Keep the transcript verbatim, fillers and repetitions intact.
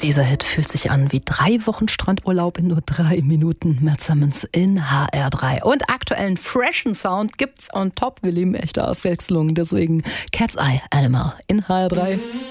Dieser Hit fühlt sich an wie drei Wochen Strandurlaub in nur drei Minuten. Matt Simmons in H R drei. Und aktuellen freshen Sound gibt's on top. Wir lieben echte Abwechslung. Deswegen Cat's Eye Animal in H R drei.